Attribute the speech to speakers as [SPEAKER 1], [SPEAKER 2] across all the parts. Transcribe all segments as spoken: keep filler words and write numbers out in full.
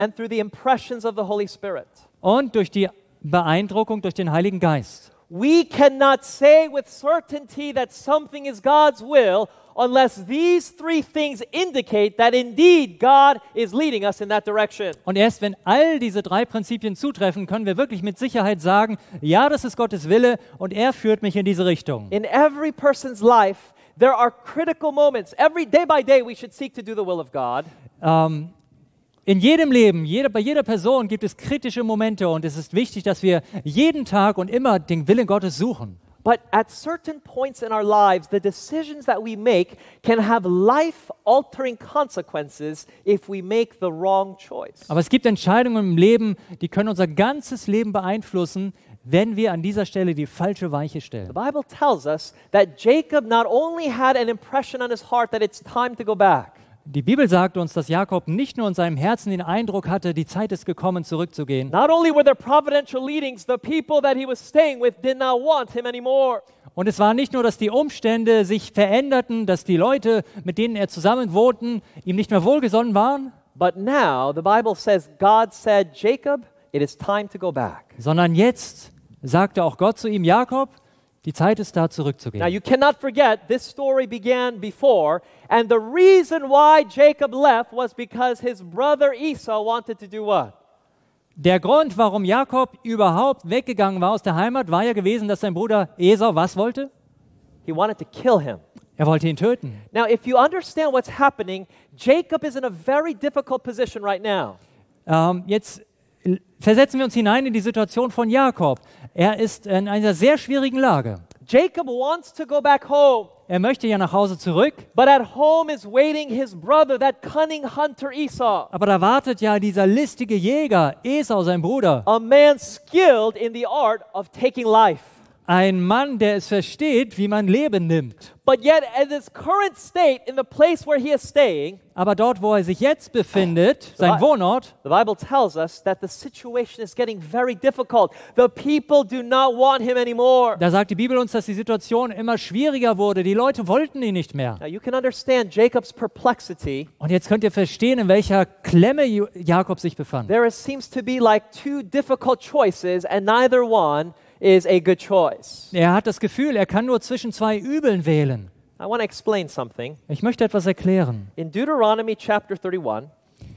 [SPEAKER 1] and through the impressions of the Holy Spirit.
[SPEAKER 2] Und durch die Beeindruckung durch den Heiligen Geist.
[SPEAKER 1] We cannot say with certainty that something is God's will unless these three things indicate that indeed God is leading us in that direction.
[SPEAKER 2] Und erst wenn all diese drei Prinzipien zutreffen, können wir wirklich mit Sicherheit sagen, ja, das ist Gottes Wille und er führt mich in diese Richtung.
[SPEAKER 1] In every person's life, there are critical moments. Every day by day we should seek to do the will of God.
[SPEAKER 2] Ähm, in jedem Leben, jeder, bei jeder Person gibt es kritische Momente und es ist wichtig, dass wir jeden Tag und immer den Willen Gottes suchen.
[SPEAKER 1] But at certain points in our lives, the decisions that we make can have life-altering consequences if we make the wrong choice.
[SPEAKER 2] Aber es gibt Entscheidungen im Leben, die können unser ganzes Leben beeinflussen, wenn wir an dieser Stelle die falsche Weiche stellen.
[SPEAKER 1] The Bible tells us that Jacob not only had an impression on his heart that it's time to go back.
[SPEAKER 2] Die Bibel sagt uns, dass Jakob nicht nur in seinem Herzen den Eindruck hatte, die Zeit ist gekommen, zurückzugehen.
[SPEAKER 1] Not only were there providential leadings, the people that he was staying with did not want him anymore.
[SPEAKER 2] Und es war nicht nur, dass die Umstände sich veränderten, dass die Leute, mit denen er zusammen wohnten, ihm nicht mehr wohlgesonnen waren.
[SPEAKER 1] But now the Bible says God said, Jacob, it is time to go back.
[SPEAKER 2] Sondern jetzt sagte auch Gott zu ihm, Jakob, die Zeit ist da,
[SPEAKER 1] Now
[SPEAKER 2] zurückzugehen.
[SPEAKER 1] you cannot forget, this story began before, and the reason why Jacob left was because his brother Esau wanted to do what?
[SPEAKER 2] Der Grund, warum Jakob überhaupt weggegangen war aus der Heimat, war ja gewesen, dass sein Bruder Esau was wollte?
[SPEAKER 1] He wanted to kill him.
[SPEAKER 2] Er wollte ihn töten.
[SPEAKER 1] Now, if you understand what's happening, Jacob is in a very difficult position right now.
[SPEAKER 2] Ähm, jetzt versetzen wir uns hinein in die Situation von Jakob. Er ist in einer sehr schwierigen Lage.
[SPEAKER 1] Jacob wants to go back home,
[SPEAKER 2] Er möchte ja nach Hause zurück,
[SPEAKER 1] but at home is waiting his brother, that cunning hunter Esau,
[SPEAKER 2] aber da wartet ja dieser listige Jäger, Esau, sein Bruder.
[SPEAKER 1] a man skilled in the art of taking life.
[SPEAKER 2] Ein Mann, der es versteht, wie man Leben nimmt.
[SPEAKER 1] But yet, at his current state, in the place where he is staying,
[SPEAKER 2] Aber dort, wo er sich jetzt befindet, sein Wohnort,
[SPEAKER 1] the Bible tells us that the situation is getting very difficult. The people do not want him anymore.
[SPEAKER 2] da sagt die Bibel uns, dass die Situation immer schwieriger wurde. Die Leute wollten ihn nicht mehr.
[SPEAKER 1] Now, you can understand Jacob's perplexity.
[SPEAKER 2] Und jetzt könnt ihr verstehen, in welcher Klemme Ju- Jakob sich befand.
[SPEAKER 1] There is, seems to be like two difficult choices, and neither one is a good choice.
[SPEAKER 2] Er hat das Gefühl, er kann nur zwischen zwei Übeln wählen.
[SPEAKER 1] I want to explain something.
[SPEAKER 2] Ich möchte etwas erklären.
[SPEAKER 1] In Deuteronomy chapter thirty-one,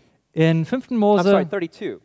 [SPEAKER 2] In fünften
[SPEAKER 1] I'm sorry,
[SPEAKER 2] Mose,
[SPEAKER 1] thirty-two.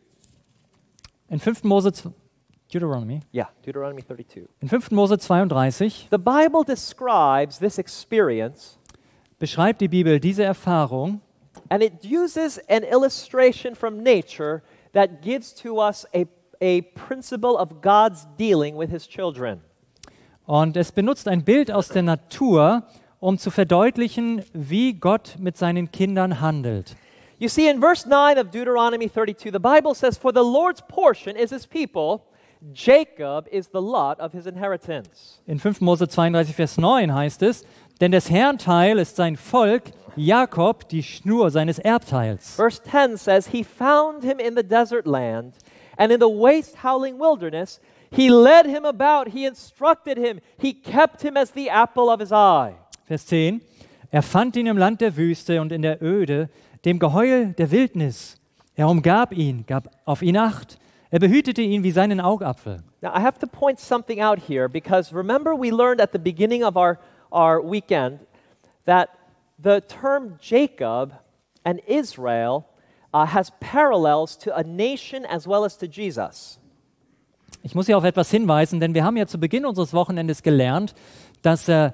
[SPEAKER 2] in fünften Mose, z- Deuteronomy,
[SPEAKER 1] Yeah, Deuteronomy thirty-two.
[SPEAKER 2] in fünften Mose zweiunddreißig
[SPEAKER 1] The Bible describes this experience,
[SPEAKER 2] beschreibt die Bibel diese Erfahrung
[SPEAKER 1] and it uses an illustration from nature that gives to us a, a principle of God's dealing with his children.
[SPEAKER 2] und es benutzt ein Bild aus der Natur, um zu verdeutlichen, wie Gott mit seinen Kindern handelt.
[SPEAKER 1] You see, in verse nine of Deuteronomy thirty-two, the Bible says, "For the Lord's portion is his people, Jacob is the lot of his inheritance."
[SPEAKER 2] In fünften Mose zweiunddreißig, Vers neun heißt es, denn des Herrn Teil ist sein Volk, Jakob die Schnur seines Erbteils.
[SPEAKER 1] Verse ten says, "He found him in the desert land, and in the waste howling wilderness, he led him about, he instructed him, he kept him as the apple of his eye."
[SPEAKER 2] Vers zehn, er fand ihn im Land der Wüste und in der Öde, dem Geheul der Wildnis. Er umgab ihn, gab auf ihn Acht. Er behütete ihn wie seinen Augapfel.
[SPEAKER 1] Now, I have to point something out here because remember we learned at the beginning of our, our weekend that the term Jacob and Israel uh, has parallels to a nation as well as to Jesus.
[SPEAKER 2] Ich muss hier auf etwas hinweisen, denn wir haben ja zu Beginn unseres Wochenendes gelernt, dass äh,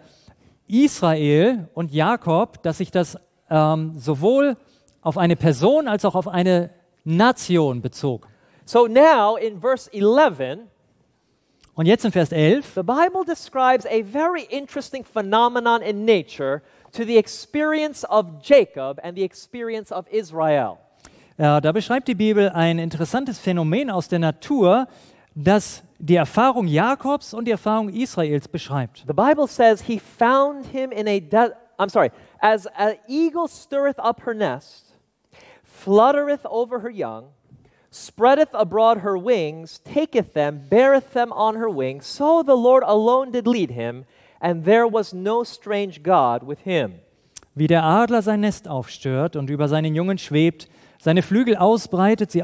[SPEAKER 2] Israel und Jakob, dass sich das ähm, sowohl auf eine Person als auch auf eine Nation bezog.
[SPEAKER 1] So now in verse eleven,
[SPEAKER 2] Und jetzt in Vers elf,
[SPEAKER 1] the Bible describes a very interesting phenomenon in nature to the experience of Jacob and the experience of Israel.
[SPEAKER 2] äh, da beschreibt die Bibel ein interessantes Phänomen aus der Natur, das die Erfahrung Jakobs und die Erfahrung Israels beschreibt.
[SPEAKER 1] The Bible says he found him in a de- I'm sorry, as an eagle stirreth up her nest, fluttereth over her young, spreadeth abroad her wings, taketh them, beareth them on her wings, so the Lord alone did lead him, and there was no strange God with him.
[SPEAKER 2] Wie der Adler sein Nest aufstört und über seinen Jungen schwebt, seine Flügel ausbreitet, sie